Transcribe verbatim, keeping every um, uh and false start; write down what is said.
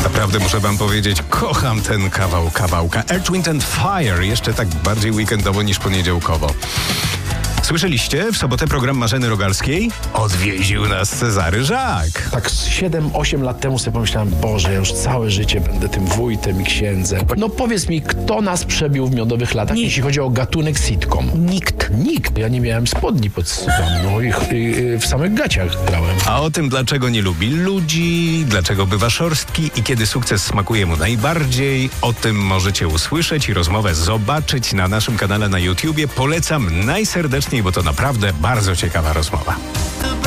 Naprawdę muszę wam powiedzieć, kocham ten kawał kawałka. Earth, Wind and Fire, jeszcze tak bardziej weekendowo niż poniedziałkowo. Słyszeliście? W sobotę program Marzeny Rogalskiej odwiedził nas Cezary Żak. Tak z siedem osiem lat temu sobie pomyślałem, Boże, ja już całe życie będę tym wójtem i księdzem. No powiedz mi, kto nas przebił w miodowych latach, Nikt. jeśli chodzi o gatunek sitcom? Nikt. Nikt. Ja nie miałem spodni pod spodem, no i, i, i w samych gaciach grałem. A o tym, dlaczego nie lubi ludzi, dlaczego bywa szorstki i kiedy sukces smakuje mu najbardziej, o tym możecie usłyszeć i rozmowę zobaczyć na naszym kanale na YouTubie. Polecam najserdeczniej, bo to naprawdę bardzo ciekawa rozmowa.